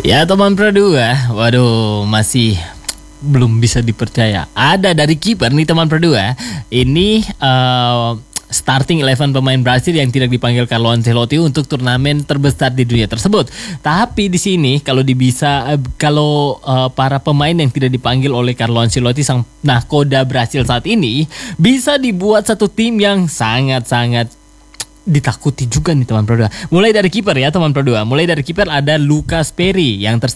Ya teman Pro 2, waduh masih belum bisa dipercaya. Ada dari kiper nih teman Pro 2. Ini starting 11 pemain Brasil yang tidak dipanggil Carlo Ancelotti untuk turnamen terbesar di dunia tersebut. Tapi di sini kalau para pemain yang tidak dipanggil oleh Carlo Ancelotti sang nahkoda Brasil saat ini bisa dibuat satu tim yang sangat-sangat ditakuti juga nih teman Pro 2. Mulai dari kiper ya teman Pro 2. Mulai dari kiper ada Lucas Perry yang